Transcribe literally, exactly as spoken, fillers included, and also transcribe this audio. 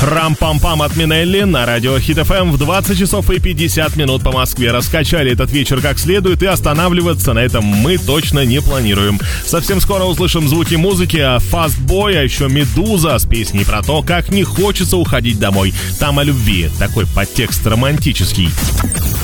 Рам-пам-пам от Минелли на радио Хит эф эм в двадцать часов и пятьдесят минут по Москве. Раскачали этот вечер как следует, и останавливаться на этом мы точно не планируем. Совсем скоро услышим звуки музыки, а Fast Boy, а еще Медуза с песней про то, как не хочется уходить домой. Там о любви, такой подтекст романтический.